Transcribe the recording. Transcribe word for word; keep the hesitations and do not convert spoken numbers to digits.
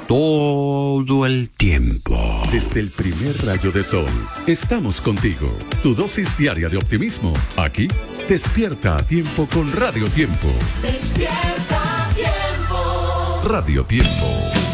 todo el tiempo. Desde el primer rayo de sol, estamos contigo. Tu dosis diaria de optimismo. Aquí, despierta a tiempo con Radio Tiempo. Despierta a tiempo. Radio Tiempo.